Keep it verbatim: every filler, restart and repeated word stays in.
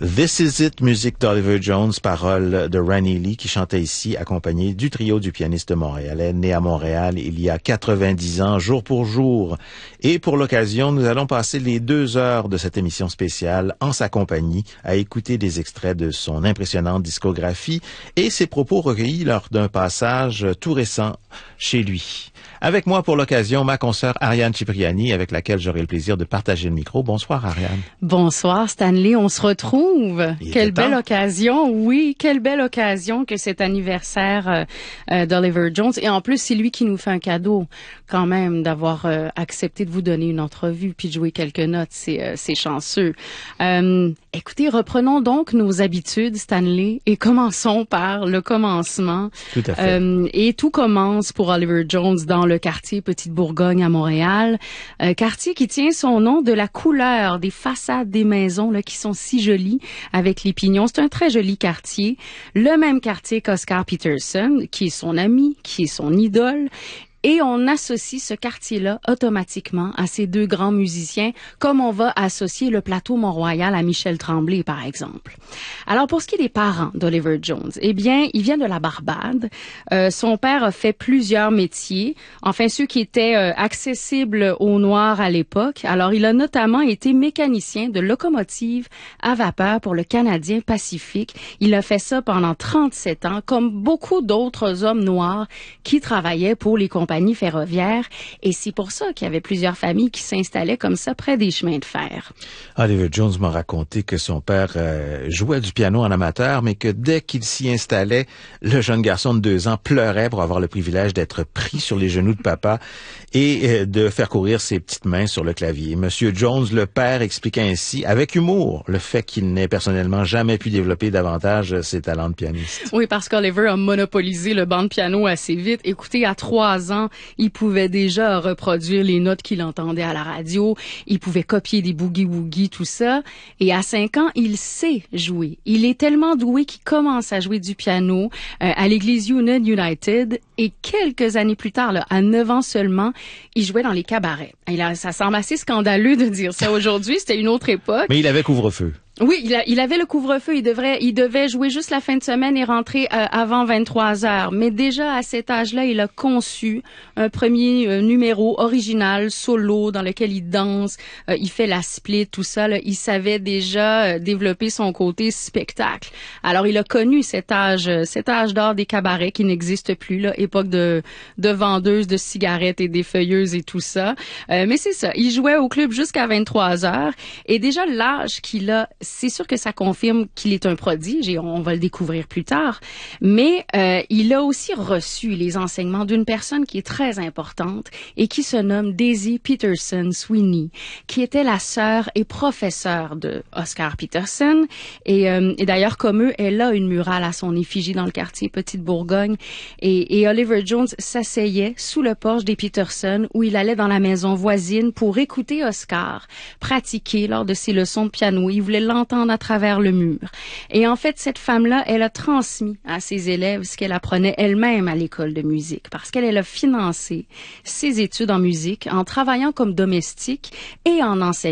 This Is It, musique d'Oliver Jones, paroles de Randy Lee qui chantait ici accompagné du trio du pianiste montréalais né à Montréal il y a quatre-vingt-dix ans, jour pour jour. Et pour l'occasion, nous allons passer les deux heures de cette émission spéciale en sa compagnie à écouter des extraits de son impressionnante discographie et ses propos recueillis lors d'un passage tout récent chez lui. Avec moi pour l'occasion, ma consoeur Ariane Cipriani, avec laquelle j'aurai le plaisir de partager le micro. Bonsoir Ariane. Bonsoir Stanley, on se retrouve. Il quelle belle temps. occasion, oui, quelle belle occasion que cet anniversaire euh, euh, d'Oliver Jones. Et en plus, c'est lui qui nous fait un cadeau quand même d'avoir euh, accepté de vous donner une entrevue puis de jouer quelques notes. C'est, euh, c'est chanceux. Euh, écoutez, reprenons donc nos habitudes, Stanley, et commençons par le commencement. Tout à fait. Euh, et tout commence pour Oliver Jones dans le quartier Petite-Bourgogne à Montréal. Euh, quartier qui tient son nom de la couleur des façades des maisons là, qui sont si jolies avec les pignons. C'est un très joli quartier. Le même quartier qu'Oscar Peterson, qui est son ami, qui est son idole. Et on associe ce quartier-là automatiquement à ces deux grands musiciens, comme on va associer le plateau Mont-Royal à Michel Tremblay, par exemple. Alors, pour ce qui est des parents d'Oliver Jones, eh bien, il vient de la Barbade. Euh, son père a fait plusieurs métiers, enfin ceux qui étaient euh, accessibles aux Noirs à l'époque. Alors, il a notamment été mécanicien de locomotive à vapeur pour le Canadien Pacifique. Il a fait ça pendant trente-sept ans, comme beaucoup d'autres hommes noirs qui travaillaient pour les compagnies ferroviaire, et c'est pour ça qu'il y avait plusieurs familles qui s'installaient comme ça près des chemins de fer. Oliver Jones m'a raconté que son père euh, jouait du piano en amateur, mais que dès qu'il s'y installait, le jeune garçon de deux ans pleurait pour avoir le privilège d'être pris sur les genoux de papa et euh, de faire courir ses petites mains sur le clavier. Monsieur Jones, le père, expliquait ainsi, avec humour, le fait qu'il n'ait personnellement jamais pu développer davantage ses talents de pianiste. Oui, parce qu'Oliver a monopolisé le banc de piano assez vite. Écoutez, à trois ans, il pouvait déjà reproduire les notes qu'il entendait à la radio. Il pouvait copier des boogie-woogie, tout ça. Et à cinq ans, il sait jouer. Il est tellement doué qu'il commence à jouer du piano euh, à l'église Union United. Et quelques années plus tard, là, à neuf ans seulement, il jouait dans les cabarets. Et là, ça semble assez scandaleux de dire ça aujourd'hui. C'était une autre époque. Mais il avait couvre-feu. Oui, il, a, il avait le couvre-feu. Il devrait, il devait jouer juste la fin de semaine et rentrer euh, avant vingt-trois heures. Mais déjà à cet âge-là, il a conçu un premier euh, numéro original, solo, dans lequel il danse, euh, il fait la split, tout ça. Là. Il savait déjà euh, développer son côté spectacle. Alors, il a connu cet âge, euh, cet âge d'or des cabarets qui n'existe plus, là, époque de, de vendeuses de cigarettes et des feuilleuses et tout ça. Euh, mais c'est ça. Il jouait au club jusqu'à vingt-trois heures. Et déjà l'âge qu'il a, c'est sûr que ça confirme qu'il est un prodige et on va le découvrir plus tard. Mais euh, il a aussi reçu les enseignements d'une personne qui est très importante et qui se nomme Daisy Peterson Sweeney, qui était la sœur et professeure de Oscar Peterson. Et, euh, et d'ailleurs, comme eux, elle a une murale à son effigie dans le quartier Petite-Bourgogne. Et, et Oliver Jones s'asseyait sous le porche des Peterson où il allait dans la maison voisine pour écouter Oscar pratiquer lors de ses leçons de piano. Il voulait l'entendre à travers le mur. Et en fait, cette femme-là, elle a transmis à ses élèves ce qu'elle apprenait elle-même à l'école de musique, parce qu'elle elle a financé ses études en musique en travaillant comme domestique et en enseignant.